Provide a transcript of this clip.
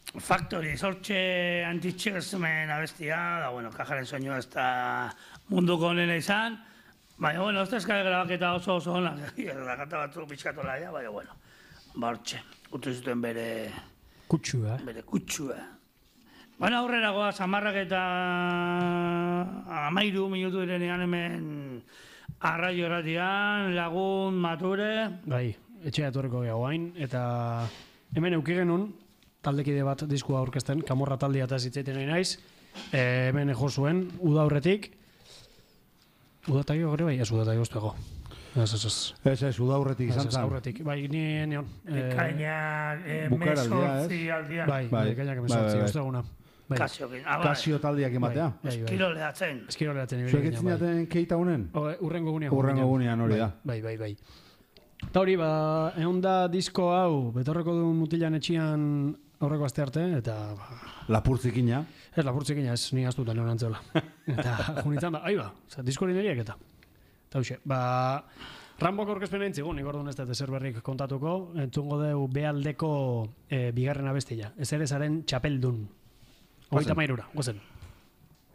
Factory, sortxe antitxegesmen abestia, da, bueno, kajaren soinua ez da munduko honena izan, baina, bueno, ez da eskale grabaketa oso hona, da kanta batzuk pixkatola, baina, bueno, ba, hortxe, utzi zuten bere Kutsua. Bere kutsua. Baina aurrera goa, samarrak eta 13 minutu direnean hemen arraio erratian, Lagun, Mature. Bai, etxea etorriko gehiago hain, eta hemen euki genuen, taldekide bat diskua aurkezten, Kamorra taldea eta zitzaiten nahi naiz, hemen jo zuen, uda aurretik, udatagio gore bai, ez udatagio usteago. Ez, uda aurretik izan zan. Aurretik, bai, neon. Ekainak, Bukaraldia, aldia. Bai, ekainak emezortzi, usteaguna. Kasio taldiak ematea. Eskiroleatzen. Eskiroleatzen. Zuek etzinaten keita honen? Urrengo gunean. Urrengo gunean hori da. Bai. Eta hori, egon da disko hau, betorreko duen mutilan etxian aurreko aste arte, eta... Lapurtzikina. Ez, lapurtzikina, ez ni astutan egon antzela. Eta junitzen da, aiba, disko hori neriak eta. Eta hoxe, Rambok aurkezpen egin zigun, nik orduan ez dut ezer berrik kontatuko, entzungo deu bealdeko bigarren abestia, ez ere zaren txapeldun. 33, gozen.